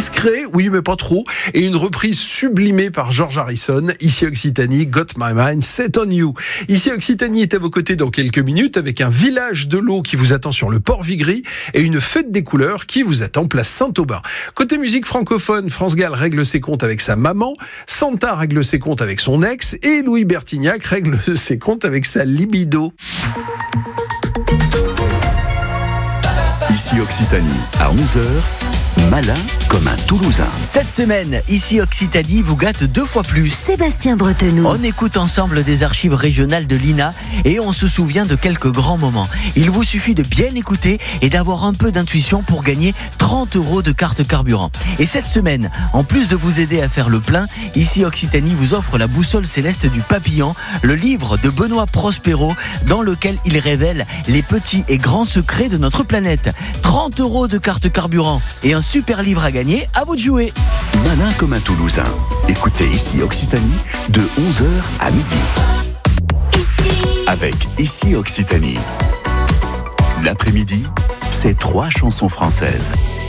discret, oui mais pas trop, et une reprise sublimée par George Harrison. Ici Occitanie, Got My Mind Set on You. Ici Occitanie est à vos côtés dans quelques minutes avec un village de l'eau qui vous attend sur le port Vigry et une fête des couleurs qui vous attend place Saint-Aubin. Côté musique francophone, France Gall règle ses comptes avec sa maman, Santa règle ses comptes avec son ex et Louis Bertignac règle ses comptes avec sa libido. Ici Occitanie, à 11h, malin comme un Toulousain. Cette semaine, Ici Occitanie vous gâte 2 fois plus. Sébastien Bretenoux. On écoute ensemble des archives régionales de l'INA et on se souvient de quelques grands moments. Il vous suffit de bien écouter et d'avoir un peu d'intuition pour gagner 30 € de carte carburant. Et cette semaine, en plus de vous aider à faire le plein, Ici Occitanie vous offre la boussole céleste du papillon, le livre de Benoît Prospero dans lequel il révèle les petits et grands secrets de notre planète. 30 € de carte carburant et un super livre à gagner, à vous de jouer. Malin comme un Toulousain. Écoutez Ici Occitanie de 11h à midi. Avec Ici Occitanie. L'après-midi, c'est 3 chansons françaises.